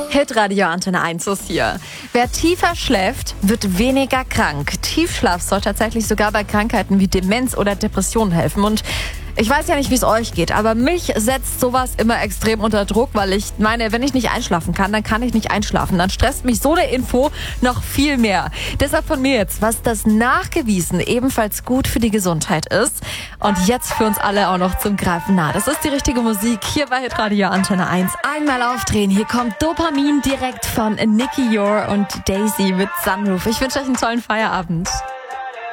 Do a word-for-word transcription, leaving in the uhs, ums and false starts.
Hitradio Antenne eins ist hier. Wer tiefer schläft, wird weniger krank. Tiefschlaf soll tatsächlich sogar bei Krankheiten wie Demenz oder Depressionen helfen. Und ich weiß ja nicht, wie es euch geht, aber mich setzt sowas immer extrem unter Druck, weil ich meine, wenn ich nicht einschlafen kann, dann kann ich nicht einschlafen. Dann stresst mich so eine Info noch viel mehr. Deshalb von mir jetzt, was das nachgewiesen ebenfalls gut für die Gesundheit ist. Und jetzt für uns alle auch noch zum Greifen nah. Das ist die richtige Musik hier bei Hitradio Antenne eins. Einmal aufdrehen, hier kommt Dopamin direkt von Nicky Yor und Daisy mit Sunroof. Ich wünsche euch einen tollen Feierabend.